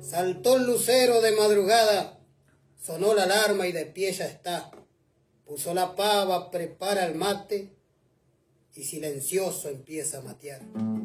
Saltó el lucero de madrugada, sonó la alarma y de pie ya está. Puso la pava, prepara el mate y silencioso empieza a matear.